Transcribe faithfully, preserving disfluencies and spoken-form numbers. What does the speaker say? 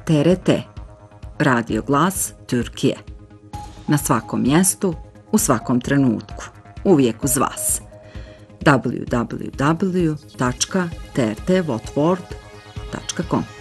T R T, Radio Glas Türkije. Na svakom mjestu, u svakom trenutku, uvijek uz vas. w w w tačka t r t votvord tačka com